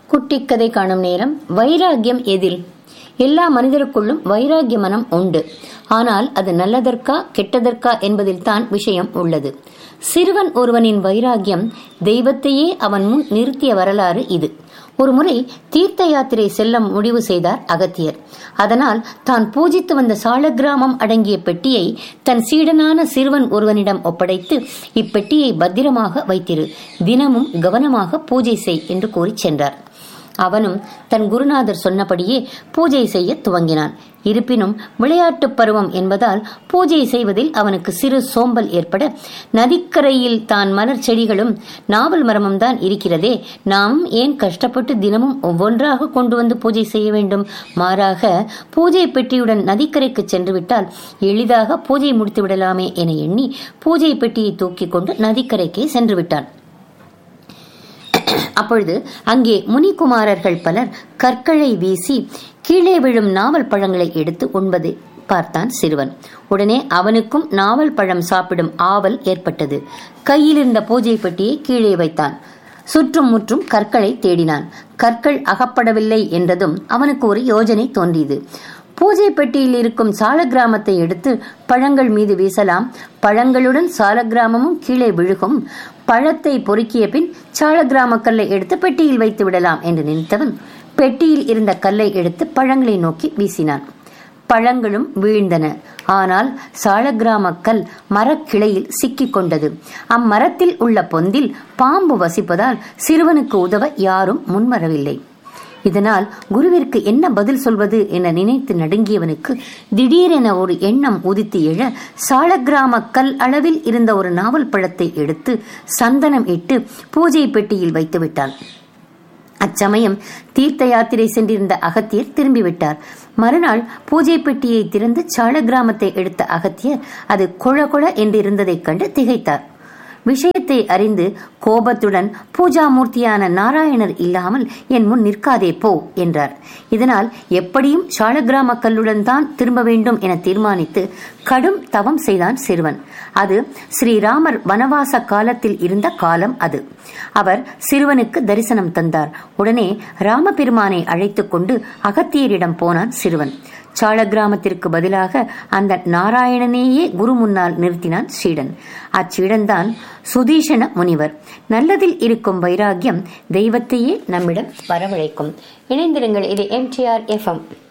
குட்டிக்கதை காணும் நேரம். வைராகியம் எதில்? எல்லா மனிதருக்குள்ளும் வைராகிய மனம் உண்டு. ஆனால் அது நல்லதற்கா கெட்டதற்கா என்பதில் தான் விஷயம் உள்ளது. சிறுவன் ஒருவனின் வைராகியம் தெய்வத்தையே அவன் முன் நிறுத்திய வரலாறு இது. ஒருமுறை தீர்த்த யாத்திரை செல்ல முடிவு செய்தார் அகத்தியர். அதனால் தான் பூஜித்து வந்த சாலக்கிராமம் அடங்கிய பெட்டியை தன் சீடனான சிறுவன் ஒருவனிடம் ஒப்படைத்து, இப்பெட்டியை பத்திரமாக வைத்திரு, தினமும் கவனமாக பூஜை செய் என்று கூறி சென்றார். அவனும் தன் குருநாதர் சொன்னபடியே பூஜை செய்ய துவங்கினான். இருப்பினும் விளையாட்டு பருவம் என்பதால் பூஜை செய்வதில் அவனுக்கு சிறு சோம்பல் ஏற்பட, நதிக்கரையில் தான் மலர் செடிகளும் நாவல் மரமும் தான் இருக்கிறதே, நாம் ஏன் கஷ்டப்பட்டு தினமும் ஒவ்வொன்றாக கொண்டு வந்து பூஜை செய்ய வேண்டும்? மாறாக பூஜை பெட்டியுடன் நதிக்கரைக்கு சென்று விட்டால் எளிதாக பூஜை முடித்து விடலாமே என எண்ணி பூஜை பெட்டியை தூக்கி கொண்டு நதிக்கரைக்கே சென்று விட்டான். அப்பொழுது அங்கே முனிகுமாரர்கள் பலர் கற்களை வீசி கீழே விழும் நாவல் பழங்களை எடுத்து உண்பதை பார்த்தான் சிறுவன். உடனே அவனுக்கும் நாவல் பழம் சாப்பிடும் ஆவல் ஏற்பட்டது. கையில் இருந்த பூஜை பெட்டியை கீழே வைத்தான். சுற்றும் முற்றும் கற்களை தேடினான். கற்கள் அகப்படவில்லை என்றதும் அவனுக்கு ஒரு யோஜனை தோன்றியது. பூஜை பெட்டியில் இருக்கும் சாலக்கிராமத்தை எடுத்து பழங்கள் மீது வீசலாம். பழங்களுடன் சாலக்கிராமமும் கீழே விழுகும். பழத்தை பொறுக்கிய பின் சாலக்கிராம கல்லை எடுத்து பெட்டியில் வைத்து விடலாம் என்று நினைத்தவன் பெட்டியில் இருந்த கல்லை எடுத்து பழங்களை நோக்கி வீசினான். பழங்களும் வீழ்ந்தன. ஆனால் சாலக்கிராம கல் மரக்கிளையில் சிக்கிக் கொண்டது. அம்மரத்தில் உள்ள பொந்தில் பாம்பு வசிப்பதால் சிறுவனுக்கு உதவ யாரும் முன்வரவில்லை. இதனால் குருவிற்கு என்ன பதில் சொல்வது என நினைத்து நடுங்கியவனுக்கு திடீரென ஒரு எண்ணம் உதித்து எழ, சாலக்கிராம கல் அளவில் இருந்த ஒரு நாவல் பழத்தை எடுத்து சந்தனம் இட்டு பூஜை பெட்டியில் வைத்து விட்டான். அச்சமயம் தீர்த்த யாத்திரை சென்றிருந்த அகத்தியர் திரும்பிவிட்டார். மறுநாள் பூஜை பெட்டியை திறந்து சாலக்கிராமத்தை எடுத்த அகத்தியர் அது கொழ கொழ என்றிருந்ததைக் கண்டு திகைத்தார். விஷயத்தை அறிந்து கோபத்துடன், பூஜா மூர்த்தியான நாராயணர் இல்லாமல் என் முன் நிற்காதே போ என்றார். இதனால் எப்படியும் சாலக்கிராம கல்லுடன் தான் திரும்ப வேண்டும் என தீர்மானித்து கடும் தவம் செய்தான் சிறுவன். அது ஸ்ரீராமர் வனவாச காலத்தில் இருந்த காலம் அது. அவர் சிறுவனுக்கு தரிசனம் தந்தார். உடனே ராமபெருமானை அழைத்துக் கொண்டு அகத்தியரிடம் போனான் சிறுவன். சாலக்கிராமத்திற்கு பதிலாக அந்த நாராயணனையே குரு முன்னால் நிறுத்தினான் சீடன். அச்சீடன்தான் சுதீஷண முனிவர். நல்லதில் இருக்கும் வைராகியம் தெய்வத்தையே நம்மிடம் வரவழைக்கும். இணைந்திருங்கள். இது MTR FM.